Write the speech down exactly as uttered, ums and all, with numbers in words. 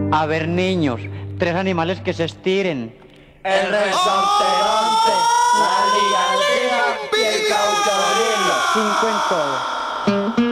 A ver, niños, tres animales que se estiren. El rinoceronte, la liandrea y el caucodrilo. Cinco en todo.